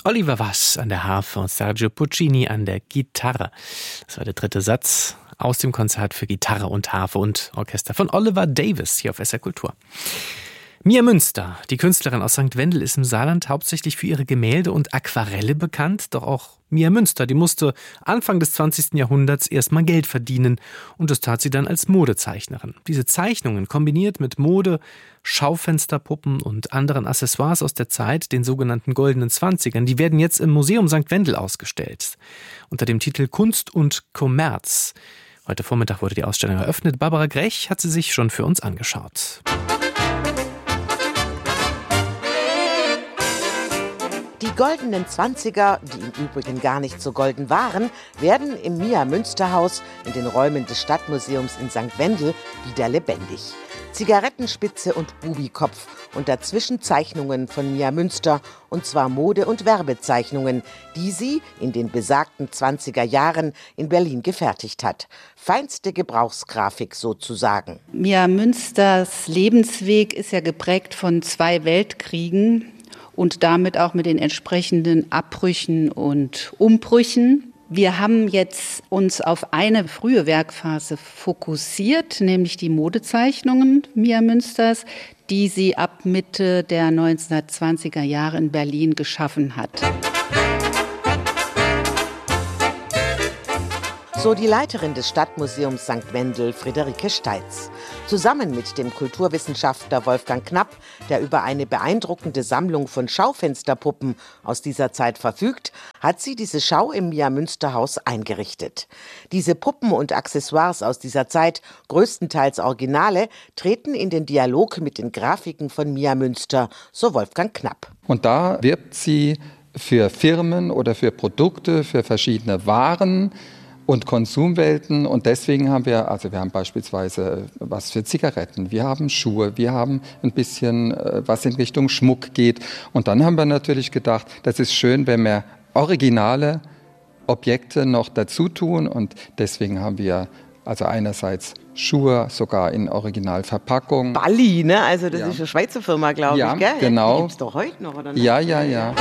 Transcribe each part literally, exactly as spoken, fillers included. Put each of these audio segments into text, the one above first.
Oliver Was an der Harfe und Sergio Puccini an der Gitarre. Das war der dritte Satz aus dem Konzert für Gitarre und Harfe und Orchester von Oliver Davis hier auf S R Kultur. Mia Münster, die Künstlerin aus Sankt Wendel, ist im Saarland hauptsächlich für ihre Gemälde und Aquarelle bekannt. Doch auch Mia Münster, die musste Anfang des zwanzigsten Jahrhunderts erstmal Geld verdienen. Und das tat sie dann als Modezeichnerin. Diese Zeichnungen, kombiniert mit Mode, Schaufensterpuppen und anderen Accessoires aus der Zeit, den sogenannten goldenen Zwanzigern, die werden jetzt im Museum Sankt Wendel ausgestellt. Unter dem Titel Kunst und Kommerz. Heute Vormittag wurde die Ausstellung eröffnet. Barbara Grech hat sie sich schon für uns angeschaut. Die goldenen Zwanziger, die im Übrigen gar nicht so golden waren, werden im Mia-Münster-Haus in den Räumen des Stadtmuseums in Sankt Wendel wieder lebendig. Zigarettenspitze und Bubikopf und dazwischen Zeichnungen von Mia Münster, und zwar Mode- und Werbezeichnungen, die sie in den besagten zwanziger Jahren in Berlin gefertigt hat. Feinste Gebrauchsgrafik sozusagen. Mia Münsters Lebensweg ist ja geprägt von zwei Weltkriegen und damit auch mit den entsprechenden Abbrüchen und Umbrüchen. Wir haben jetzt uns auf eine frühe Werkphase fokussiert, nämlich die Modezeichnungen Mia Münsters, die sie ab Mitte der neunzehnhundertzwanziger Jahre in Berlin geschaffen hat. So die Leiterin des Stadtmuseums Sankt Wendel, Friederike Steitz. Zusammen mit dem Kulturwissenschaftler Wolfgang Knapp, der über eine beeindruckende Sammlung von Schaufensterpuppen aus dieser Zeit verfügt, hat sie diese Schau im Mia-Münster-Haus eingerichtet. Diese Puppen und Accessoires aus dieser Zeit, größtenteils Originale, treten in den Dialog mit den Grafiken von Mia Münster, so Wolfgang Knapp. Und da wirbt sie für Firmen oder für Produkte, für verschiedene Waren und Konsumwelten, und deswegen haben wir, also wir haben beispielsweise was für Zigaretten, wir haben Schuhe, wir haben ein bisschen was in Richtung Schmuck geht, und dann haben wir natürlich gedacht, das ist schön, wenn wir originale Objekte noch dazu tun, und deswegen haben wir also einerseits Schuhe sogar in Originalverpackung. Balli, ne? Also das ja. ist eine Schweizer Firma, glaube ja, ich, gell? Genau. Die gibt's doch heute noch, oder nicht? Ja, ja, ja.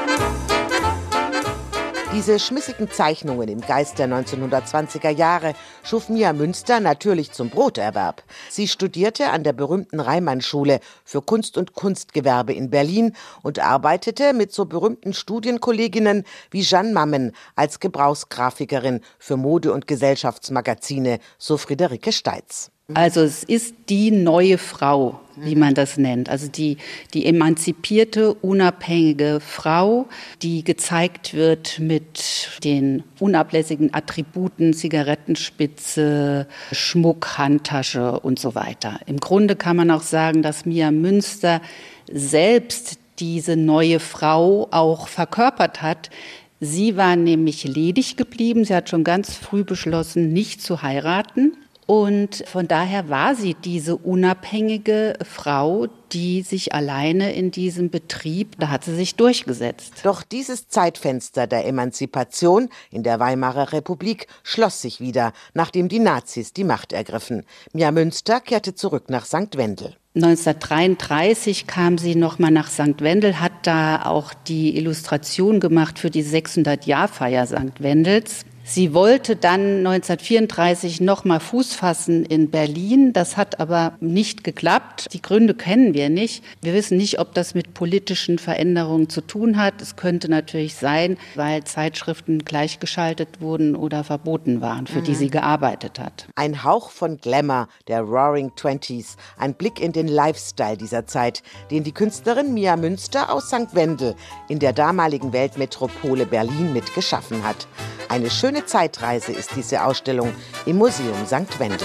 Diese schmissigen Zeichnungen im Geist der neunzehnhundertzwanziger Jahre schuf Mia Münster natürlich zum Broterwerb. Sie studierte an der berühmten Reimann-Schule für Kunst und Kunstgewerbe in Berlin und arbeitete mit so berühmten Studienkolleginnen wie Jeanne Mammen als Gebrauchsgrafikerin für Mode- und Gesellschaftsmagazine, so Friederike Steitz. Also es ist die neue Frau, wie man das nennt. Also die, die emanzipierte, unabhängige Frau, die gezeigt wird mit den unablässigen Attributen Zigarettenspitze, Schmuck, Handtasche und so weiter. Im Grunde kann man auch sagen, dass Mia Münster selbst diese neue Frau auch verkörpert hat. Sie war nämlich ledig geblieben. Sie hat schon ganz früh beschlossen, nicht zu heiraten. Und von daher war sie diese unabhängige Frau, die sich alleine in diesem Betrieb, da hat sie sich durchgesetzt. Doch dieses Zeitfenster der Emanzipation in der Weimarer Republik schloss sich wieder, nachdem die Nazis die Macht ergriffen. Mia Münster kehrte zurück nach Sankt Wendel. neunzehnhundertdreiunddreißig kam sie nochmal nach Sankt Wendel, hat da auch die Illustration gemacht für die sechshundert-Jahr-Feier Sankt Wendels. Sie wollte dann neunzehnhundertvierunddreißig noch mal Fuß fassen in Berlin. Das hat aber nicht geklappt. Die Gründe kennen wir nicht. Wir wissen nicht, ob das mit politischen Veränderungen zu tun hat. Es könnte natürlich sein, weil Zeitschriften gleichgeschaltet wurden oder verboten waren, für mhm. die sie gearbeitet hat. Ein Hauch von Glamour der Roaring Twenties. Ein Blick in den Lifestyle dieser Zeit, den die Künstlerin Mia Münster aus Sankt Wendel in der damaligen Weltmetropole Berlin mitgeschaffen hat. Eine schöne Zeitreise ist diese Ausstellung im Museum Sankt Wendel.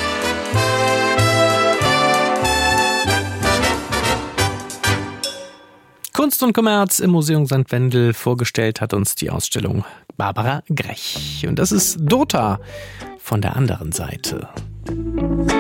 Kunst und Kommerz im Museum Sankt Wendel. Vorgestellt hat uns die Ausstellung Barbara Grech. Und das ist Dota von der anderen Seite.